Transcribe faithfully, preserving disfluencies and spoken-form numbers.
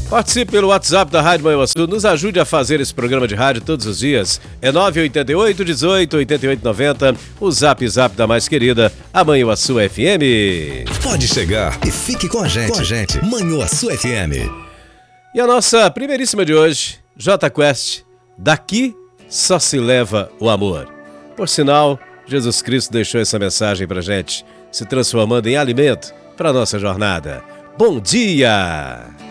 Participe pelo WhatsApp da Rádio Manhuaçu. Nos ajude a fazer esse programa de rádio todos os dias. É nove oito oito, dezoito, oitenta e oito, noventa. O Zap Zap da mais querida, a Manhuaçu F M. Pode chegar e fique com a gente. Com a gente. Manhuaçu F M. E a nossa primeiríssima de hoje, J Quest. Daqui só se leva o amor. Por sinal, Jesus Cristo deixou essa mensagem pra gente, se transformando em alimento para nossa jornada. Bom dia!